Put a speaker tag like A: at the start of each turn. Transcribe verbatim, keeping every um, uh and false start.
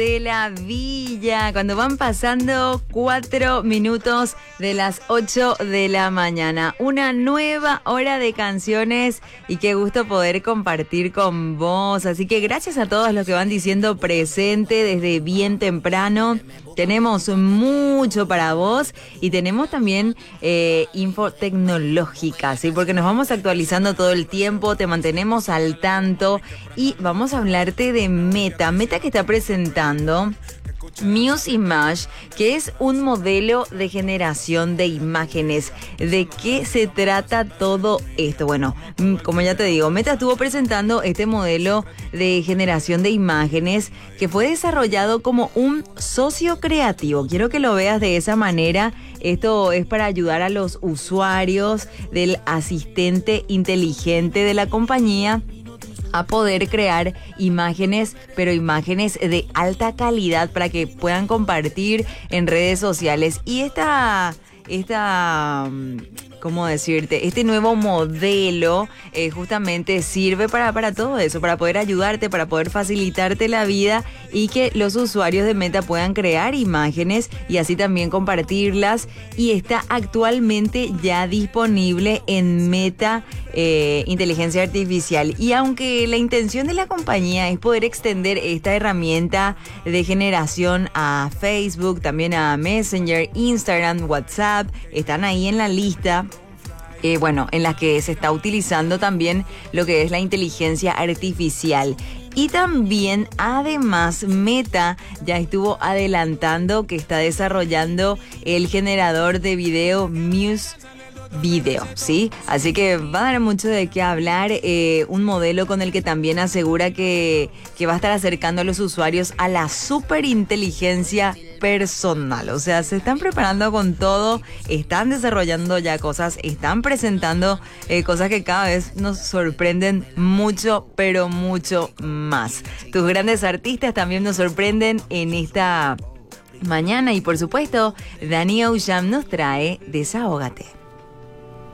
A: De la Villa, cuando van pasando cuatro minutos de las ocho de la mañana. Una nueva hora de canciones y qué gusto poder compartir con vos. Así que gracias a todos los que van diciendo presente desde bien temprano. Tenemos mucho para vos y tenemos también eh, info tecnológica, ¿sí? Porque nos vamos actualizando todo el tiempo, te mantenemos al tanto y vamos a hablarte de Meta. Meta que está presentando Muse Image, que es un modelo de generación de imágenes. ¿De qué se trata todo esto? Bueno, como ya te digo, Meta estuvo presentando este modelo de generación de imágenes que fue desarrollado como un socio creativo. Quiero que lo veas de esa manera. Esto es para ayudar a los usuarios del asistente inteligente de la compañía a poder crear imágenes, pero imágenes de alta calidad para que puedan compartir en redes sociales. Y esta, esta, ¿cómo decirte? Este nuevo modelo eh, justamente sirve para, para todo eso, para poder ayudarte, para poder facilitarte la vida y que los usuarios de Meta puedan crear imágenes y así también compartirlas. Y está actualmente ya disponible en Meta eh, Inteligencia Artificial. Y aunque la intención de la compañía es poder extender esta herramienta de generación a Facebook, también a Messenger, Instagram, WhatsApp, están ahí en la lista. Eh, bueno, en las que se está utilizando también lo que es la inteligencia artificial. Y también, además, Meta ya estuvo adelantando que está desarrollando el generador de video Muse Video, ¿sí? Así que va a dar mucho de qué hablar, eh, un modelo con el que también asegura que, que va a estar acercando a los usuarios a la superinteligencia personal. O sea, se están preparando con todo, están desarrollando ya cosas, están presentando eh, cosas que cada vez nos sorprenden mucho, pero mucho más. Tus grandes artistas también nos sorprenden en esta mañana y por supuesto, Danny Ocean nos trae Desahógate.